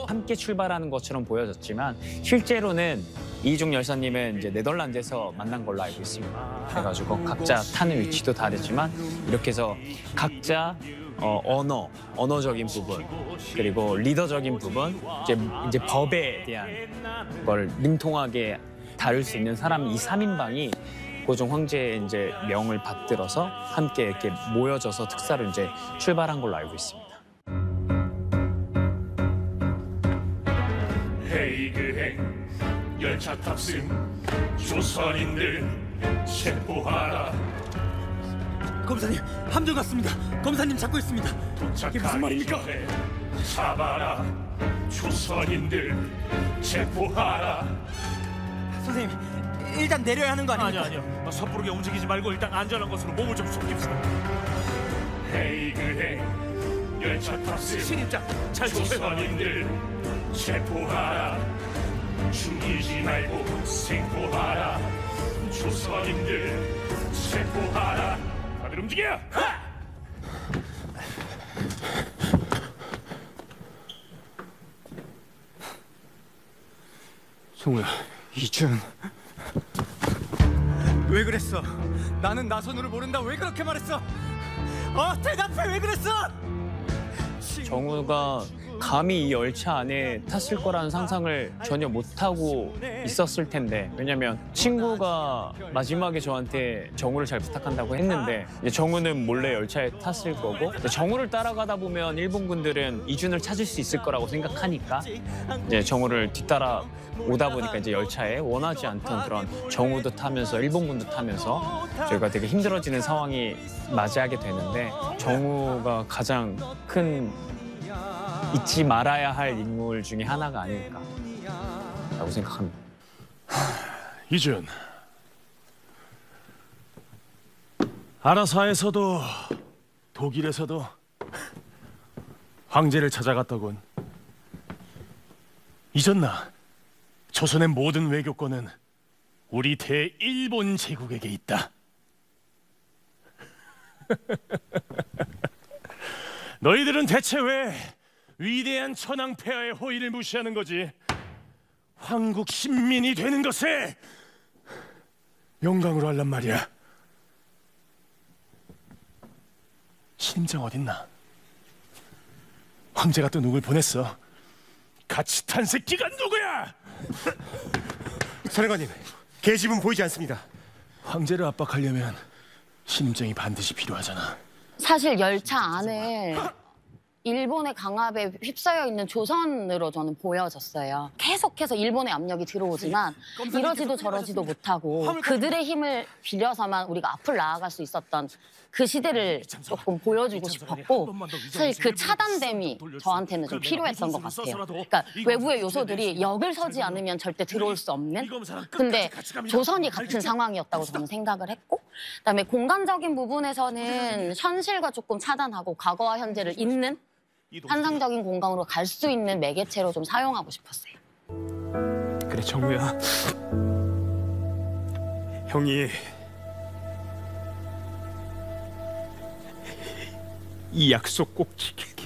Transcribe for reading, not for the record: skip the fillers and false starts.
함께 출발하는 것처럼 보여졌지만 실제로는 이희종 열사님은 이제 네덜란드에서 만난 걸로 알고 있습니다. 그래가지고 각자 타는 위치도 다르지만 이렇게 해서 각자 언어적인 부분 그리고 리더적인 부분 이제 법에 대한 걸 능통하게 다룰 수 있는 사람 이 3인방이 고종 황제의 이제 명을 받들어서 함께 이렇게 모여져서 특사로 이제 출발한 걸로 알고 있습니다. 헤이그행 열차 탑승 조선인들 체포하라. 검사님, 함정 갔습니다. 검사님 잡고 있습니다. 이게 무슨 말입니까? 잡아라. 조선인들 체포하라. 선생님, 일단 내려야 하는 거 아닙니까? 아니요. 섣부르게 움직이지 말고 일단 안전한 곳으로 몸을 좀 숨깁시다. 헤이그행 열차 탑승 신입장 잘 조선인들 체포하라. 죽이지 말고 생포하라. 조선인들 체포하라. 다들 움직여! 성우야, 이준. 왜 그랬어? 나는 나선우를 모른다. 왜 그렇게 말했어? 대답해. 왜 그랬어? 정우가 감히 이 열차 안에 탔을 거라는 상상을 전혀 못하고 있었을 텐데 왜냐면 친구가 마지막에 저한테 정우를 잘 부탁한다고 했는데 이제 정우는 몰래 열차에 탔을 거고 정우를 따라가다 보면 일본군들은 이준을 찾을 수 있을 거라고 생각하니까 이제 정우를 뒤따라 오다 보니까 이제 열차에 원하지 않던 그런 정우도 타면서 일본군도 타면서 저희가 되게 힘들어지는 상황이 맞이하게 되는데 정우가 가장 큰 잊지 말아야 할 인물 중에 하나가 아닐까라고 생각합니다. 이준, 아라사에서도 독일에서도 황제를 찾아갔더군. 잊었나? 조선의 모든 외교권은 우리 대일본 제국에게 있다. 너희들은 대체 왜 위대한 천황 폐하의 호의를 무시하는 거지? 황국 신민이 되는 것을 영광으로 하란 말이야. 신임장 어딨나? 황제가 또 누굴 보냈어? 같이 탄 새끼가 누구야? 사령관님, 계집은 보이지 않습니다. 황제를 압박하려면 신임장이 반드시 필요하잖아. 사실 열차 안에 일본의 강압에 휩싸여 있는 조선으로 저는 보여졌어요. 계속해서 일본의 압력이 들어오지만 이러지도 저러지도 못하고 그들의 힘을 빌려서만 우리가 앞을 나아갈 수 있었던 그 시대를 조금 보여주고 싶었고 사실 그 차단됨이 저한테는 좀 필요했던 것 같아요. 그러니까 외부의 요소들이 역을 서지 않으면 절대 들어올 수 없는 근데 조선이 같은 상황이었다고 저는 생각을 했고 그다음에 공간적인 부분에서는 현실과 조금 차단하고 과거와 현재를 잇는 환상적인 공간으로 갈 수 있는 매개체로 좀 사용하고 싶었어요. 그래 정우야, 형이 이 약속 꼭 지킬